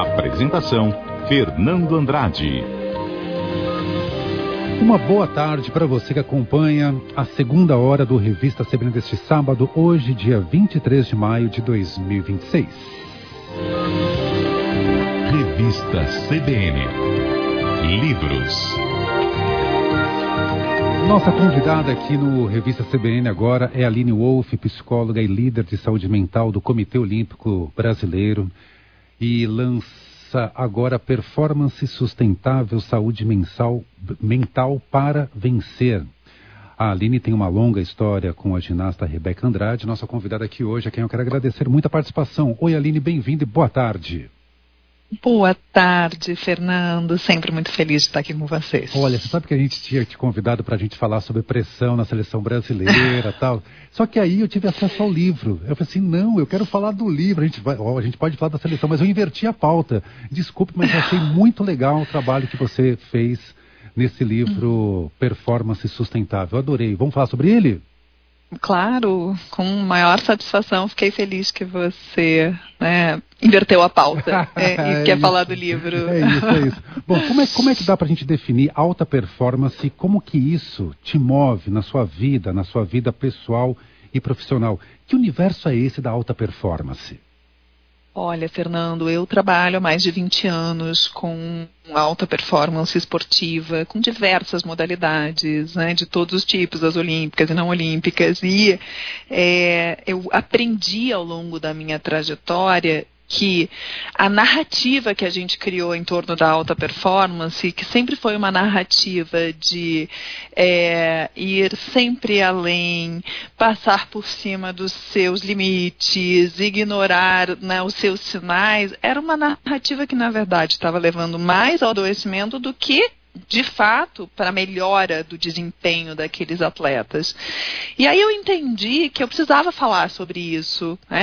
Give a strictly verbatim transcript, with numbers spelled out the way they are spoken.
Apresentação: Fernando Andrade. Uma boa tarde para você que acompanha a segunda hora do Revista C B N deste sábado, hoje, dia vinte e três de maio de dois mil e vinte e seis. Revista C B N. Livros. Nossa convidada aqui no Revista C B N agora é a Aline Wolff, psicóloga e líder de saúde mental do Comitê Olímpico Brasileiro, e lança agora Performance Sustentável Saúde Mensal, Mental para Vencer. A Aline tem uma longa história com a ginasta Rebeca Andrade, nossa convidada aqui hoje, a quem eu quero agradecer muito a participação. Oi, Aline, bem-vinda e boa tarde. Boa tarde, Fernando. Sempre muito feliz de estar aqui com vocês. Olha, você sabe que a gente tinha te convidado para a gente falar sobre pressão na seleção brasileira e tal. Só que aí eu tive acesso ao livro. Eu falei assim, não, eu quero falar do livro. A gente, vai, ó, a gente pode falar da seleção, mas eu inverti a pauta. Desculpe, mas eu achei muito legal o trabalho que você fez nesse livro Performance Sustentável. Eu adorei. Vamos falar sobre ele? Claro, com maior satisfação. Fiquei feliz que você, né, inverteu a pauta é, e é quer isso. falar do livro. É isso, é isso. Bom, como é, como é que dá pra gente definir alta performance? Como que isso te move na sua vida, na sua vida pessoal e profissional? Que universo é esse da alta performance? Olha, Fernando, eu trabalho há mais de vinte anos com alta performance esportiva, com diversas modalidades, né, de todos os tipos, as olímpicas e não olímpicas, e é, eu aprendi ao longo da minha trajetória que a narrativa que a gente criou em torno da alta performance, que sempre foi uma narrativa de é, ir sempre além, passar por cima dos seus limites, ignorar, né, os seus sinais, era uma narrativa que, na verdade, estava levando mais ao adoecimento do que, de fato, para a melhora do desempenho daqueles atletas. E aí eu entendi que eu precisava falar sobre isso, né?